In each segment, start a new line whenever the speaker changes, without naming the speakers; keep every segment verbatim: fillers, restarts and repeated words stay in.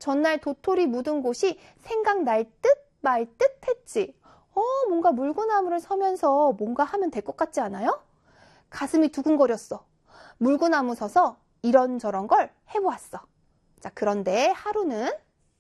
전날 도토리 묻은 곳이 생각날 듯 말 듯 했지. 어, 뭔가 물구나무를 서면서 뭔가 하면 될 것 같지 않아요? 가슴이 두근거렸어. 물구나무 서서 이런저런 걸 해보았어. 자, 그런데 하루는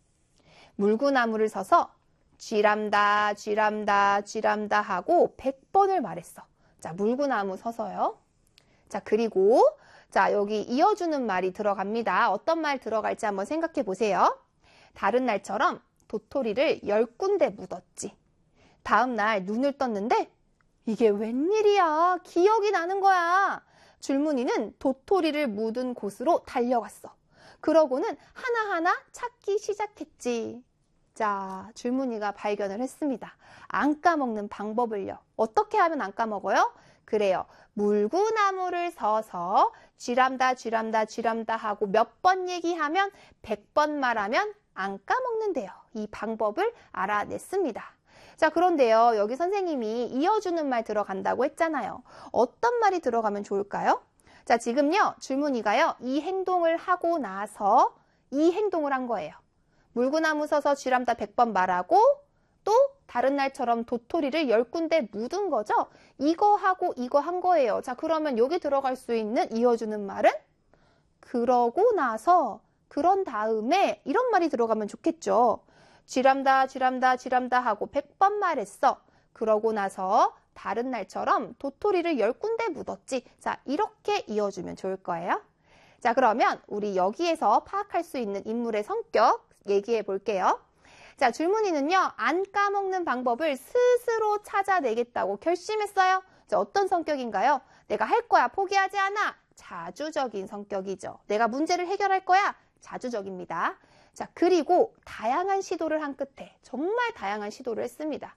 물구나무를 서서 쥐람다, 쥐람다, 쥐람다 하고 백 번을 말했어. 자, 물구나무 서서요. 자, 그리고 자, 여기 이어주는 말이 들어갑니다. 어떤 말 들어갈지 한번 생각해 보세요. 다른 날처럼 도토리를 열 군데 묻었지. 다음 날 눈을 떴는데 이게 웬일이야? 기억이 나는 거야. 줄무늬는 도토리를 묻은 곳으로 달려갔어. 그러고는 하나하나 찾기 시작했지. 자, 줄무늬가 발견을 했습니다. 안 까먹는 방법을요. 어떻게 하면 안 까먹어요? 그래요. 물구나무를 서서 쥐람다 쥐람다 쥐람다 하고 몇 번 얘기하면 백 번 말하면 안 까먹는데요. 이 방법을 알아냈습니다. 자, 그런데요. 여기 선생님이 이어주는 말 들어간다고 했잖아요. 어떤 말이 들어가면 좋을까요? 자, 지금요. 줄무늬가요. 이 행동을 하고 나서 이 행동을 한 거예요. 물구나무 서서 쥐람다 백 번 말하고 또 다른 날처럼 도토리를 열 군데 묻은 거죠. 이거 하고 이거 한 거예요. 자, 그러면 여기 들어갈 수 있는 이어주는 말은 그러고 나서 그런 다음에 이런 말이 들어가면 좋겠죠. 쥐람다 쥐람다 쥐람다 하고 백 번 말했어. 그러고 나서 다른 날처럼 도토리를 열 군데 묻었지. 자, 이렇게 이어주면 좋을 거예요. 자, 그러면 우리 여기에서 파악할 수 있는 인물의 성격 얘기해 볼게요. 자, 줄무늬는요. 안 까먹는 방법을 스스로 찾아내겠다고 결심했어요. 자, 어떤 성격인가요? 내가 할 거야. 포기하지 않아. 자주적인 성격이죠. 내가 문제를 해결할 거야. 자주적입니다. 자, 그리고 다양한 시도를 한 끝에 정말 다양한 시도를 했습니다.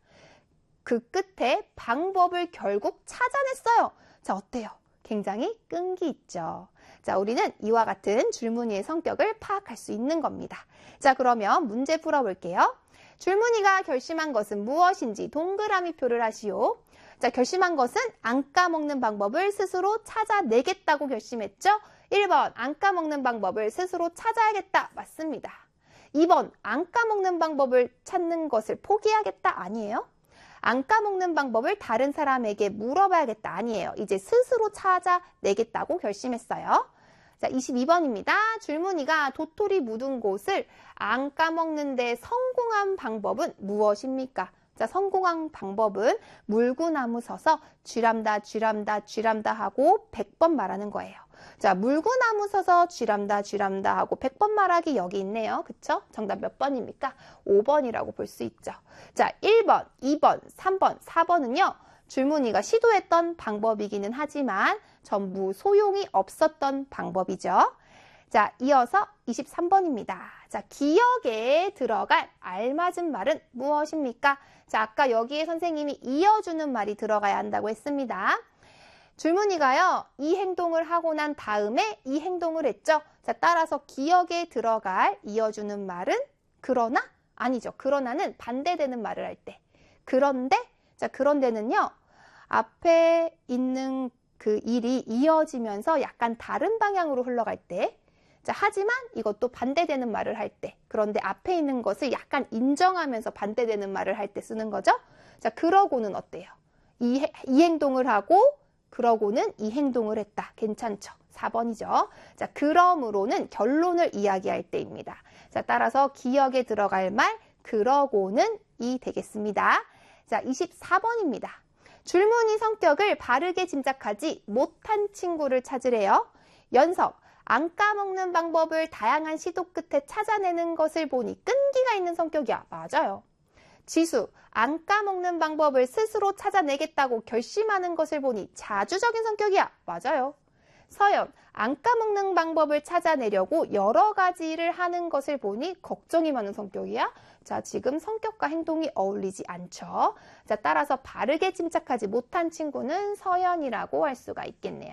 그 끝에 방법을 결국 찾아냈어요. 자, 어때요? 굉장히 끈기 있죠. 자, 우리는 이와 같은 줄무늬의 성격을 파악할 수 있는 겁니다. 자, 그러면 문제 풀어볼게요. 줄무늬가 결심한 것은 무엇인지 동그라미 표를 하시오. 자, 결심한 것은 안 까먹는 방법을 스스로 찾아내겠다고 결심했죠. 일 번, 안 까먹는 방법을 스스로 찾아야겠다. 맞습니다. 이 번, 안 까먹는 방법을 찾는 것을 포기하겠다. 아니에요? 안 까먹는 방법을 다른 사람에게 물어봐야겠다. 아니에요. 이제 스스로 찾아내겠다고 결심했어요. 자, 이십이 번입니다. 줄무늬가 도토리 묻은 곳을 안 까먹는 데 성공한 방법은 무엇입니까? 자, 성공한 방법은 물구나무 서서 쥐람다 쥐람다 쥐람다 하고 백 번 말하는 거예요. 자, 물구나무 서서 쥐람다 쥐람다 하고 백 번 말하기 여기 있네요. 그쵸? 정답 몇 번입니까? 오 번이라고 볼 수 있죠. 자, 일 번, 이 번, 삼 번, 사 번은요. 줄무늬가 시도했던 방법이기는 하지만 전부 소용이 없었던 방법이죠. 자, 이어서 이십삼 번입니다. 자, 기억에 들어갈 알맞은 말은 무엇입니까? 자, 아까 여기에 선생님이 이어주는 말이 들어가야 한다고 했습니다. 줄무늬가요, 이 행동을 하고 난 다음에 이 행동을 했죠. 자, 따라서 기억에 들어갈 이어주는 말은 그러나? 아니죠. 그러나는 반대되는 말을 할 때. 그런데, 자, 그런데는요, 앞에 있는 그 일이 이어지면서 약간 다른 방향으로 흘러갈 때, 자, 하지만 이것도 반대되는 말을 할 때, 그런데 앞에 있는 것을 약간 인정하면서 반대되는 말을 할 때 쓰는 거죠. 자, 그러고는 어때요? 이, 이 행동을 하고 그러고는 이 행동을 했다. 괜찮죠? 사 번이죠. 자, 그러므로는 결론을 이야기할 때입니다. 자, 따라서 기억에 들어갈 말 그러고는 이 되겠습니다. 자, 이십사 번입니다. 줄무늬 성격을 바르게 짐작하지 못한 친구를 찾으래요. 연석, 안 까먹는 방법을 다양한 시도 끝에 찾아내는 것을 보니 끈기가 있는 성격이야. 맞아요. 지수, 안 까먹는 방법을 스스로 찾아내겠다고 결심하는 것을 보니 자주적인 성격이야. 맞아요. 서연, 안 까먹는 방법을 찾아내려고 여러 가지 일을 하는 것을 보니 걱정이 많은 성격이야. 자, 지금 성격과 행동이 어울리지 않죠. 자, 따라서 바르게 짐작하지 못한 친구는 서연이라고 할 수가 있겠네요.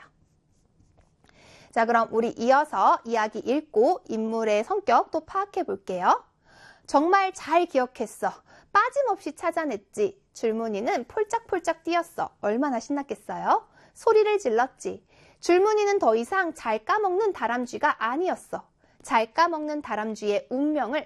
자, 그럼 우리 이어서 이야기 읽고 인물의 성격 또 파악해 볼게요. 정말 잘 기억했어. 빠짐없이 찾아냈지. 줄무늬는 폴짝폴짝 뛰었어. 얼마나 신났겠어요? 소리를 질렀지. 줄무늬는 더 이상 잘 까먹는 다람쥐가 아니었어. 잘 까먹는 다람쥐의 운명을